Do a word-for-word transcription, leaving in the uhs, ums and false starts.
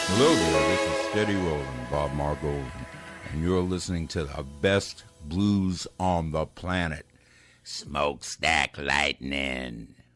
Hello there, this is Steady Rollin', Bob Margold, and you're listening to the best blues on the planet, Smokestack Lightning.